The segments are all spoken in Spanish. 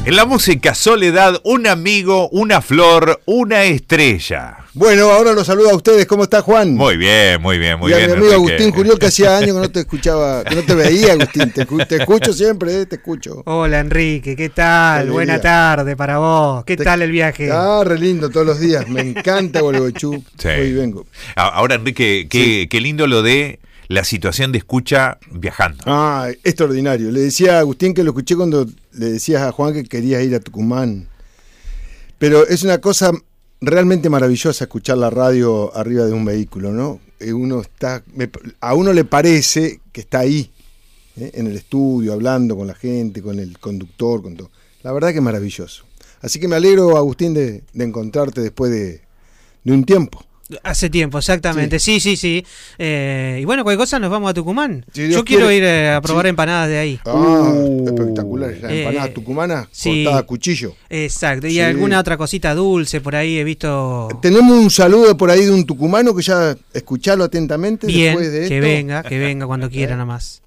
En la música, Soledad, un amigo, una flor, una estrella. Bueno, ahora los saludo a ustedes. ¿Cómo está, Juan? Muy bien, muy bien, muy y a bien. mi amigo Enrique. Agustín Juliol, que hacía años que no te escuchaba, que no te veía, Agustín. Te escucho siempre, te escucho. Hola, Enrique, ¿qué tal? Alegría. Buena tarde para vos. ¿Qué tal el viaje? Re lindo todos los días. Me encanta Gualeguaychú. Sí. Hoy vengo. Ahora, Enrique, qué lindo lo de la situación de escucha viajando. Extraordinario. Le decía a Agustín que lo escuché cuando le decías a Juan que querías ir a Tucumán. Pero es una cosa realmente maravillosa escuchar la radio arriba de un vehículo, ¿no? A uno le parece que está ahí, en el estudio, hablando con la gente, con el conductor, con todo. La verdad que es maravilloso. Así que me alegro, Agustín, de encontrarte después de un tiempo. Hace tiempo, exactamente. Sí. Y bueno, cualquier cosa nos vamos a Tucumán. Si Yo quiero ir a probar empanadas de ahí. Espectacular. La empanada tucumana cortada a cuchillo. Exacto. Y alguna otra cosita dulce por ahí he visto. Tenemos un saludo por ahí de un tucumano que ya escuchalo atentamente. Bien, después de esto. que venga cuando quiera nomás.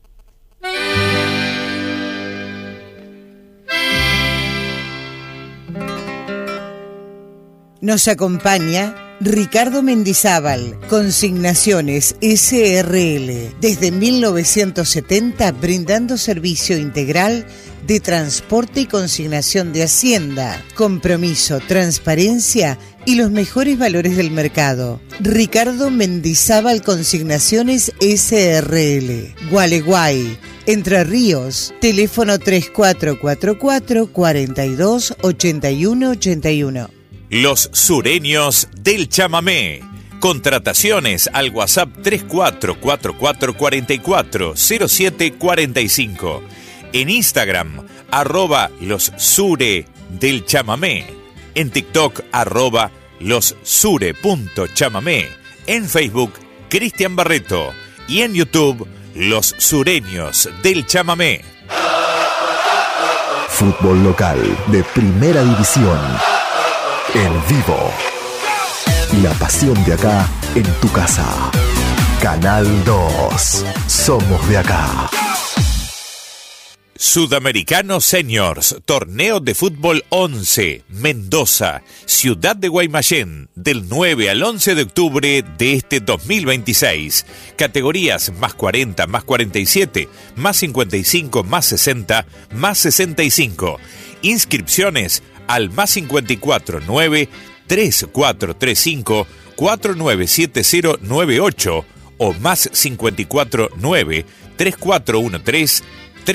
Nos acompaña Ricardo Mendizábal, Consignaciones SRL, desde 1970 brindando servicio integral de transporte y consignación de Hacienda, compromiso, transparencia y los mejores valores del mercado. Ricardo Mendizábal, Consignaciones SRL, Gualeguay, Entre Ríos, teléfono 3444 42 81 81. Los sureños del chamamé. Contrataciones al WhatsApp 3444440745. En Instagram, @lossure del chamamé. En TikTok, @lossure.chamamé. En Facebook, Cristian Barreto. Y en YouTube, Los Sureños del Chamamé. Fútbol local de Primera División. En vivo. La pasión de acá en tu casa. Canal 2. Somos de acá. Sudamericano Seniors, Torneo de Fútbol 11, Mendoza, Ciudad de Guaymallén, del 9 al 11 de octubre de este 2026. Categorías más 40, más 47, más 55, más 60, más 65. Inscripciones al más 54 9 3435 497098 o más 54 9 3413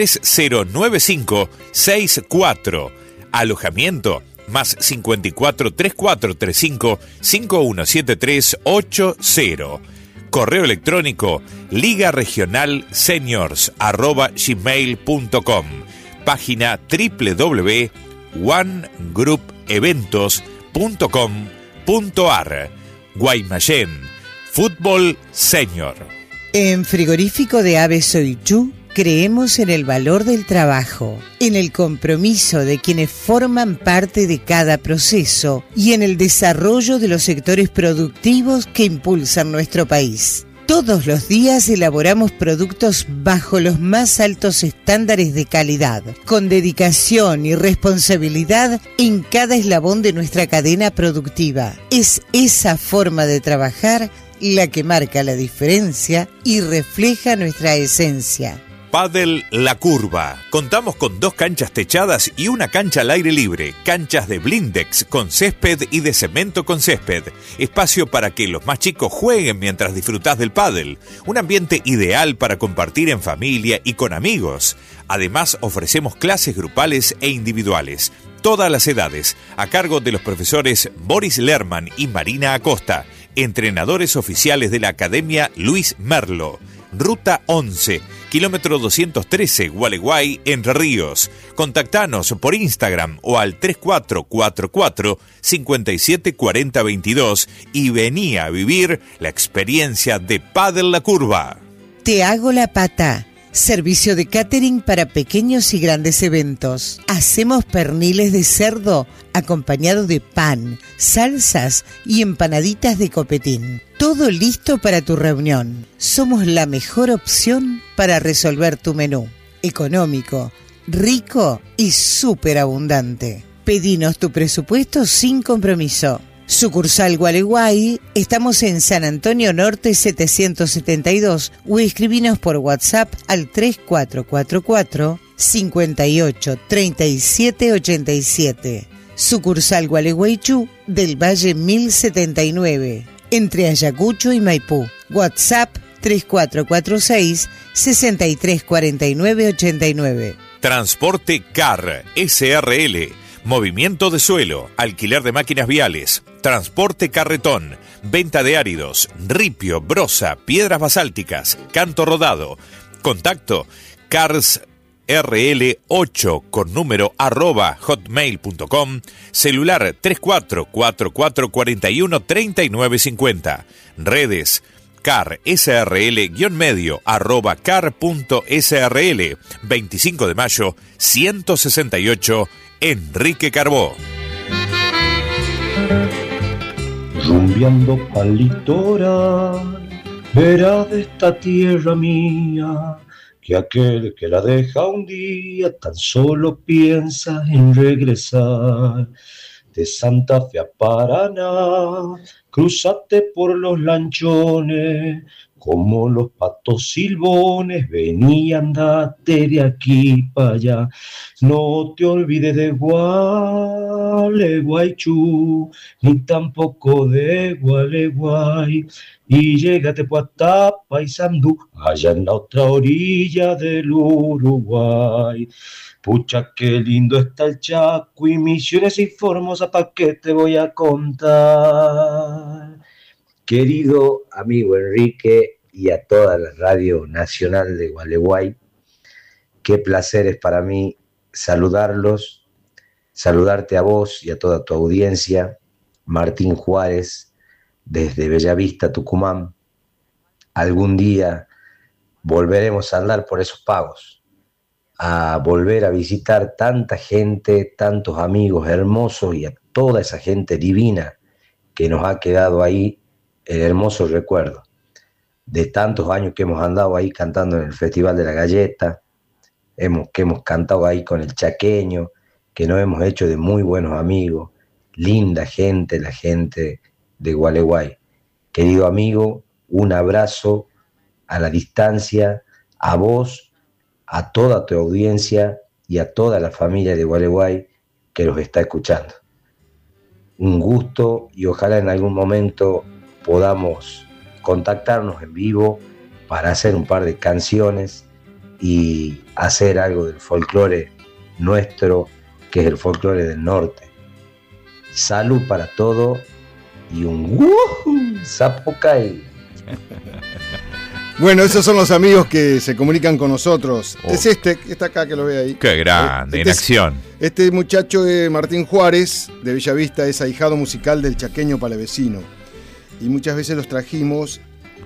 309564. Alojamiento más 54 3435 517380. Correo electrónico ligaregionalseniors@gmail.com. Página www.onegroupeventos.com.ar. Guaymallén, Fútbol Senior. En Frigorífico de Aves Soichú creemos en el valor del trabajo, en el compromiso de quienes forman parte de cada proceso y en el desarrollo de los sectores productivos que impulsan nuestro país. Todos los días elaboramos productos bajo los más altos estándares de calidad, con dedicación y responsabilidad en cada eslabón de nuestra cadena productiva. Es esa forma de trabajar la que marca la diferencia y refleja nuestra esencia. Pádel La Curva. Contamos con 2 canchas techadas y una cancha al aire libre. Canchas de blindex con césped y de cemento con césped. Espacio para que los más chicos jueguen mientras disfrutás del pádel. Un ambiente ideal para compartir en familia y con amigos. Además, ofrecemos clases grupales e individuales. Todas las edades, a cargo de los profesores Boris Lerman y Marina Acosta. Entrenadores oficiales de la Academia Luis Merlo. Ruta 11, kilómetro 213, Gualeguay, Entre Ríos. Contactanos por Instagram o al 3444 574022 y vení a vivir la experiencia de Pádel La Curva. Te hago la pata. Servicio de catering para pequeños y grandes eventos. Hacemos perniles de cerdo acompañado de pan, salsas y empanaditas de copetín. Todo listo para tu reunión. Somos la mejor opción para resolver tu menú. Económico, rico y súper abundante. Pedinos tu presupuesto sin compromiso. Sucursal Gualeguay, estamos en San Antonio Norte 772 o escribinos por WhatsApp al 3444 58 37 87. Sucursal Gualeguaychú del Valle 1079, entre Ayacucho y Maipú. WhatsApp 3446 6349 89. Transporte CAR SRL. Movimiento de suelo, alquiler de máquinas viales, transporte carretón, venta de áridos, ripio, brosa, piedras basálticas, canto rodado. Contacto carsrl8 con número @hotmail.com, celular 3444413950. Redes CAR SRL-medio @car.srl. 25 de mayo 168, Enrique Carbó. Rumbeando pa'l litoral, verá de esta tierra mía, que aquel que la deja un día tan solo piensa en regresar. De Santa Fe a Paraná, cruzate por los lanchones, como los patos silbones, vení, andate de aquí para allá. No te olvides de Gualeguaychú, ni tampoco de Gualeguay. Y llégate pues hasta Paysandú, allá en la otra orilla del Uruguay. Pucha, qué lindo está el Chaco y Misiones y Formosa, ¿pa' qué te voy a contar? Querido amigo Enrique y a toda la Radio Nacional de Gualeguay, qué placer es para mí saludarlos, saludarte a vos y a toda tu audiencia. Martín Juárez, desde Bellavista, Tucumán. Algún día volveremos a andar por esos pagos, a volver a visitar tanta gente, tantos amigos hermosos y a toda esa gente divina que nos ha quedado ahí el hermoso recuerdo de tantos años que hemos andado ahí cantando en el Festival de la Galleta, que hemos cantado ahí con el Chaqueño, que nos hemos hecho de muy buenos amigos, linda gente, la gente de Gualeguay. Querido amigo, un abrazo a la distancia, a vos, a toda tu audiencia y a toda la familia de Gualeguay que los está escuchando. Un gusto y ojalá en algún momento podamos contactarnos en vivo para hacer un par de canciones y hacer algo del folclore nuestro, que es el folclore del norte. Salud para todo y un Zapucay. Bueno, esos son los amigos que se comunican con nosotros. Es que está acá, que lo ve ahí. Qué grande, en acción. Este muchacho de Martín Juárez, de Bellavista, es ahijado musical del Chaqueño Palavecino. Y muchas veces los trajimos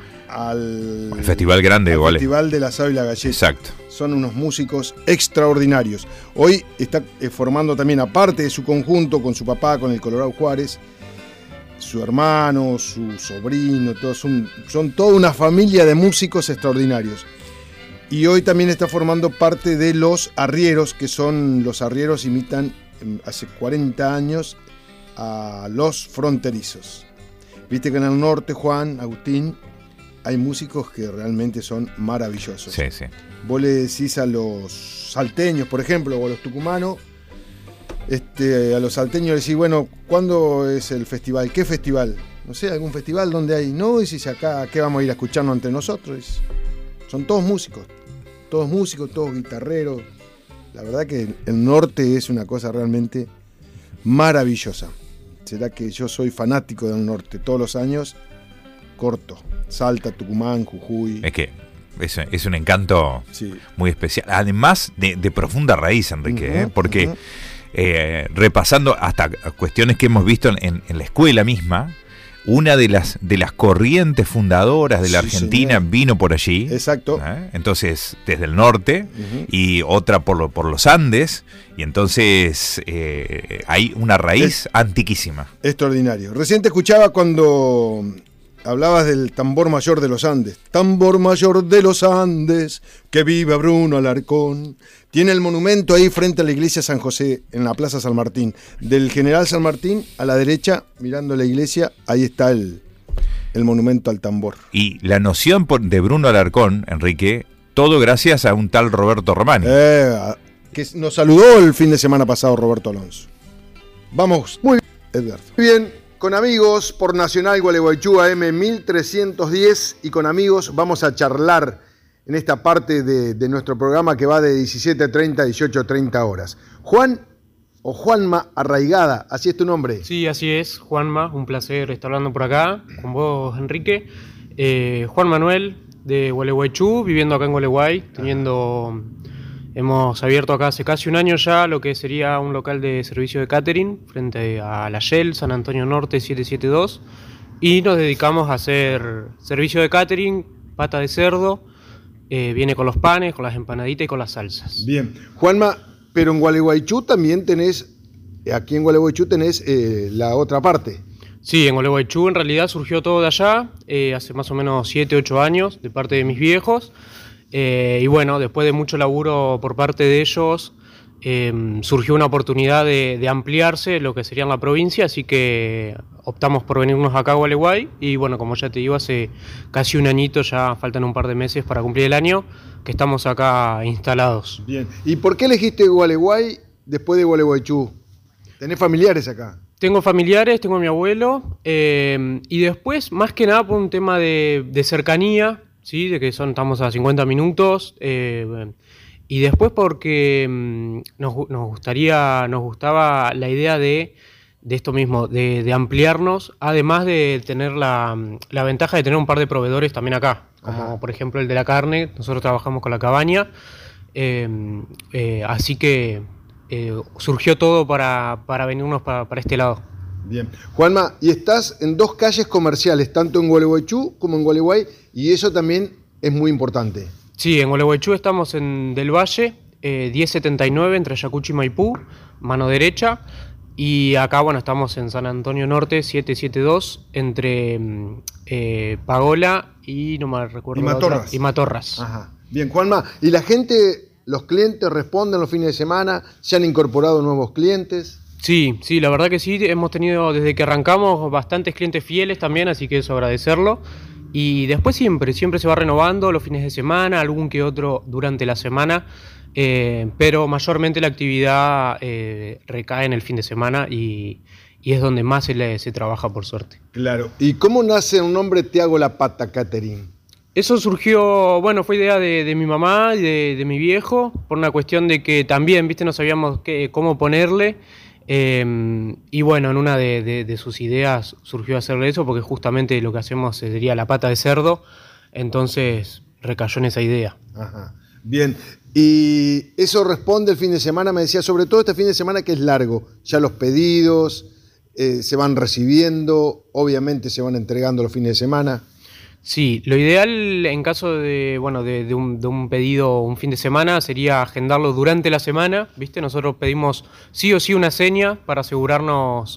al Festival Grande, al Festival del Asado y la Galleta. Exacto. Son unos músicos extraordinarios. Hoy está formando también, aparte de su conjunto con su papá, con el Colorado Juárez, su hermano, su sobrino, todos son toda una familia de músicos extraordinarios. Y hoy también está formando parte de los arrieros, que son los arrieros imitan hace 40 años a los fronterizos. Viste que en el norte, Juan, Agustín, hay músicos que realmente son maravillosos. Sí, sí. Vos le decís a los salteños, por ejemplo, o a los tucumanos, a los salteños le decís, bueno, ¿cuándo es el festival? ¿Qué festival? No sé, algún festival donde hay. No, decís acá, ¿qué vamos a ir a escucharnos entre nosotros? Son todos músicos, todos guitarreros. La verdad que el norte es una cosa realmente maravillosa. Será que yo soy fanático del norte. Todos los años corto. Salta, Tucumán, Jujuy. Es que es un encanto muy especial. Además de profunda raíz, Enrique, porque repasando hasta cuestiones que hemos visto en la escuela misma, una de las corrientes fundadoras de la Argentina vino por allí. Exacto. Entonces, desde el norte, y otra por los Andes, y entonces hay una raíz antiquísima. Extraordinario. Recién te escuchaba cuando hablabas del tambor mayor de los Andes. Tambor mayor de los Andes, que viva Bruno Alarcón. Tiene el monumento ahí frente a la iglesia San José, en la Plaza San Martín. Del General San Martín, a la derecha, mirando la iglesia, ahí está el monumento al tambor. Y la noción de Bruno Alarcón, Enrique, todo gracias a un tal Roberto Romani. Que nos saludó el fin de semana pasado Roberto Alonso. Vamos, muy bien, Edgardo. Muy bien, con amigos por Nacional Gualeguaychú AM 1310 y con amigos vamos a charlar en esta parte de nuestro programa que va de 17:30 a 18:30 horas. Juan o Juanma Arraigada, ¿así es tu nombre? Sí, así es, Juanma, un placer estar hablando por acá con vos, Enrique. Juan Manuel de Gualeguaychú, viviendo acá en Gualeguay, hemos abierto acá hace casi un año ya lo que sería un local de servicio de catering frente a la Shell, San Antonio Norte 772, y nos dedicamos a hacer servicio de catering, pata de cerdo, viene con los panes, con las empanaditas y con las salsas. Bien, Juanma, pero en Gualeguaychú también tenés, aquí en Gualeguaychú tenés la otra parte. Sí, en Gualeguaychú en realidad surgió todo de allá, hace más o menos 7, 8 años, de parte de mis viejos. Y bueno, después de mucho laburo por parte de ellos, surgió una oportunidad de ampliarse lo que sería en la provincia, así que optamos por venirnos acá a Gualeguay. Y bueno, como ya te digo, hace casi un añito, ya faltan un par de meses para cumplir el año, que estamos acá instalados. Bien, ¿y por qué elegiste Gualeguay después de Gualeguaychú? ¿Tenés familiares acá? Tengo familiares, tengo a mi abuelo, y después, más que nada por un tema de cercanía, ¿sí? De que estamos a 50 minutos, y después porque nos gustaba la idea de esto mismo, de ampliarnos, además de tener la ventaja de tener un par de proveedores también acá, como por ejemplo el de la carne. Nosotros trabajamos con la cabaña, así que surgió todo para venirnos para este lado. Bien. Juanma, y estás en 2 calles comerciales, tanto en Gualeguaychú como en Gualeguay, y eso también es muy importante. Sí, en Gualeguaychú estamos en Del Valle, 1079, entre Ayacucho y Maipú, mano derecha, y acá, bueno, estamos en San Antonio Norte, 772, entre Pagola y, no me recuerdo, y Matorras. Ajá. Bien, Juanma, ¿y la gente, los clientes responden los fines de semana? ¿Se han incorporado nuevos clientes? Sí, la verdad que sí, hemos tenido desde que arrancamos bastantes clientes fieles también, así que eso agradecerlo. Y después siempre se va renovando los fines de semana, algún que otro durante la semana, pero mayormente la actividad recae en el fin de semana y es donde más se trabaja, por suerte. Claro. ¿Y cómo nace un nombre Te Hago la Pata Catering? Eso surgió, bueno, fue idea de mi mamá y de mi viejo, por una cuestión de que también, no sabíamos cómo ponerle. Y bueno, en una de sus ideas surgió hacerle eso, porque justamente lo que hacemos sería la pata de cerdo, entonces recayó en esa idea. Ajá. Bien, y eso responde el fin de semana, me decía, sobre todo este fin de semana que es largo, ya los pedidos se van recibiendo, obviamente se van entregando los fines de semana. Sí, lo ideal en caso de un pedido un fin de semana sería agendarlo durante la semana, Nosotros pedimos sí o sí una seña para asegurarnos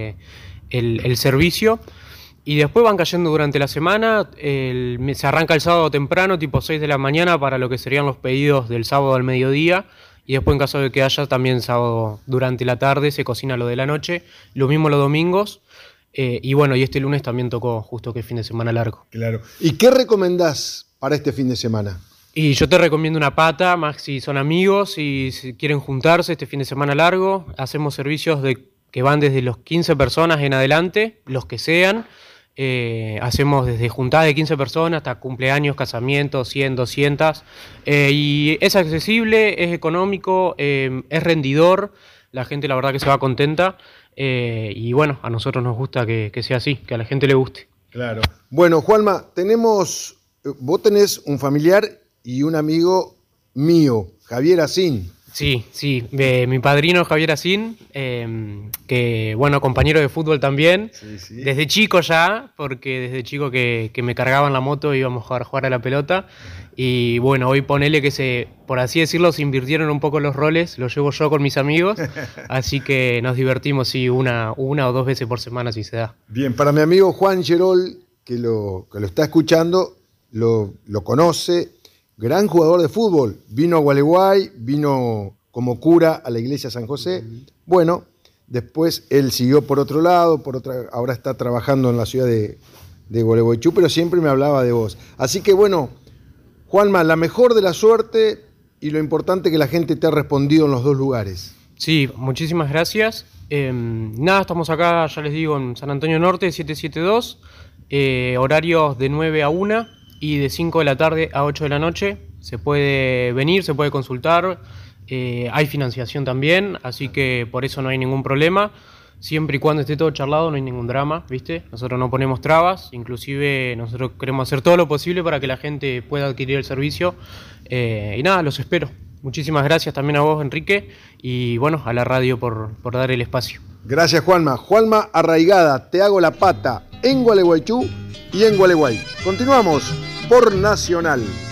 el servicio, y después van cayendo durante la semana. Se arranca el sábado temprano, tipo 6 de la mañana, para lo que serían los pedidos del sábado al mediodía, y después en caso de que haya también sábado durante la tarde se cocina lo de la noche, lo mismo los domingos. Y bueno, y este lunes también tocó justo que es fin de semana largo. Claro. ¿Y qué recomendás para este fin de semana? Y yo te recomiendo una pata, más si son amigos y si quieren juntarse este fin de semana largo. Hacemos servicios que van desde los 15 personas en adelante, los que sean. Hacemos desde juntadas de 15 personas hasta cumpleaños, casamientos, 100, 200. Y es accesible, es económico, es rendidor. La gente la verdad que se va contenta. Y bueno, a nosotros nos gusta que sea así, que a la gente le guste. Claro. Bueno, Juanma, vos tenés un familiar y un amigo mío, Javier Asín. Sí, mi padrino Javier Asín, que bueno, compañero de fútbol también, sí. Desde chico ya, porque desde chico que me cargaba en la moto íbamos a jugar a la pelota, y bueno, hoy ponele que por así decirlo, se invirtieron un poco los roles, lo llevo yo con mis amigos, así que nos divertimos, sí, una o 2 veces por semana si se da. Bien, para mi amigo Juan Gerol, que lo está escuchando lo conoce. Gran jugador de fútbol. Vino a Gualeguay, vino como cura a la iglesia San José. Bueno, después él siguió por otro lado, ahora está trabajando en la ciudad de Gualeguaychú, pero siempre me hablaba de vos. Así que bueno, Juanma, la mejor de la suerte y lo importante que la gente te ha respondido en los dos lugares. Sí, muchísimas gracias. Nada, estamos acá, ya les digo, en San Antonio Norte, 772, horarios de 9 a 1 y de 5 de la tarde a 8 de la noche. Se puede venir, se puede consultar, hay financiación también, así que por eso no hay ningún problema. Siempre y cuando esté todo charlado no hay ningún drama, ¿viste? Nosotros no ponemos trabas, inclusive nosotros queremos hacer todo lo posible para que la gente pueda adquirir el servicio. Y nada, los espero. Muchísimas gracias también a vos, Enrique, y bueno, a la radio por dar el espacio. Gracias, Juanma. Juanma Arraigada, Te Hago la Pata, en Gualeguaychú y en Gualeguay. Continuamos por Nacional.